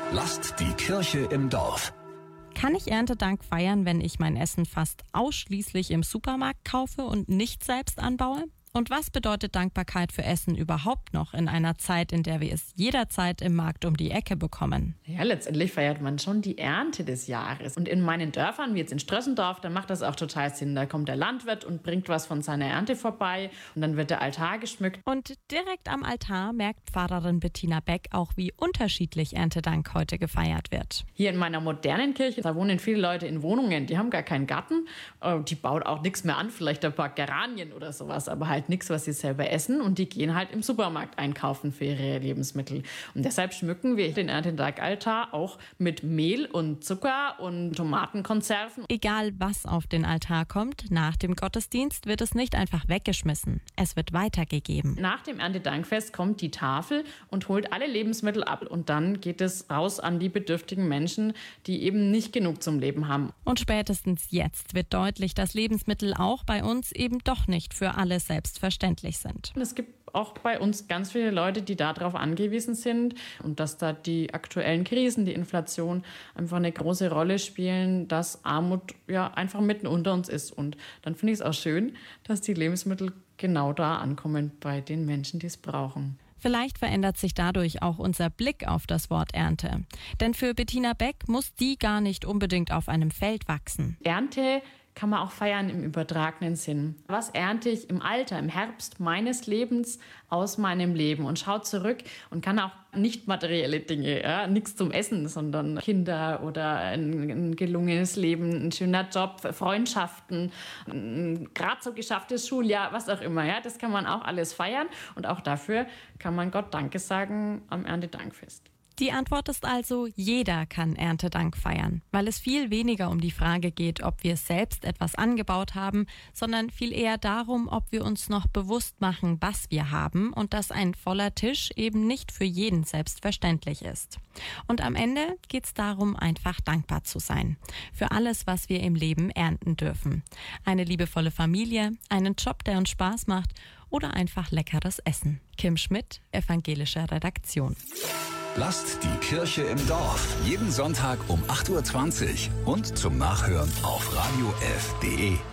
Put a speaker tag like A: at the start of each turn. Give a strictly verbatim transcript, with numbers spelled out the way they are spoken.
A: Lasst die Kirche im Dorf.
B: Kann ich Erntedank feiern, wenn ich mein Essen fast ausschließlich im Supermarkt kaufe und nicht selbst anbaue? Und was bedeutet Dankbarkeit für Essen überhaupt noch in einer Zeit, in der wir es jederzeit im Markt um die Ecke bekommen?
C: Ja, letztendlich feiert man schon die Ernte des Jahres. Und in meinen Dörfern, wie jetzt in Strössendorf, da macht das auch total Sinn. Da kommt der Landwirt und bringt was von seiner Ernte vorbei und dann wird der Altar geschmückt.
B: Und direkt am Altar merkt Pfarrerin Bettina Beck auch, wie unterschiedlich Erntedank heute gefeiert wird.
C: Hier in meiner modernen Kirche, da wohnen viele Leute in Wohnungen, die haben gar keinen Garten. Die bauen auch nichts mehr an, vielleicht ein paar Geranien oder sowas, aber halt nichts, was sie selber essen, und die gehen halt im Supermarkt einkaufen für ihre Lebensmittel. Und deshalb schmücken wir den Erntedankaltar auch mit Mehl und Zucker und Tomatenkonserven.
B: Egal was auf den Altar kommt, nach dem Gottesdienst wird es nicht einfach weggeschmissen. Es wird weitergegeben.
C: Nach dem Erntedankfest kommt die Tafel und holt alle Lebensmittel ab. Und dann geht es raus an die bedürftigen Menschen, die eben nicht genug zum Leben haben.
B: Und spätestens jetzt wird deutlich, dass Lebensmittel auch bei uns eben doch nicht für alle selbstverständlich sind.
C: Es gibt auch bei uns ganz viele Leute, die darauf angewiesen sind, und dass da die aktuellen Krisen, die Inflation einfach eine große Rolle spielen, dass Armut ja einfach mitten unter uns ist. Und dann finde ich es auch schön, dass die Lebensmittel genau da ankommen bei den Menschen, die es brauchen.
B: Vielleicht verändert sich dadurch auch unser Blick auf das Wort Ernte. Denn für Bettina Beck muss die gar nicht unbedingt auf einem Feld wachsen.
C: Ernte kann man auch feiern im übertragenen Sinn. Was ernte ich im Alter, im Herbst meines Lebens aus meinem Leben, und schaue zurück und kann auch nicht materielle Dinge, ja, nichts zum Essen, sondern Kinder oder ein, ein gelungenes Leben, ein schöner Job, Freundschaften, ein gerade so geschafftes Schuljahr, was auch immer. Ja, das kann man auch alles feiern, und auch dafür kann man Gott Danke sagen am Erntedankfest.
B: Die Antwort ist also, jeder kann Erntedank feiern, weil es viel weniger um die Frage geht, ob wir selbst etwas angebaut haben, sondern viel eher darum, ob wir uns noch bewusst machen, was wir haben, und dass ein voller Tisch eben nicht für jeden selbstverständlich ist. Und am Ende geht es darum, einfach dankbar zu sein für alles, was wir im Leben ernten dürfen. Eine liebevolle Familie, einen Job, der uns Spaß macht, oder einfach leckeres Essen. Kim Schmidt, evangelische Redaktion.
A: Lasst die Kirche im Dorf. Jeden Sonntag um acht Uhr zwanzig und zum Nachhören auf radio f punkt de.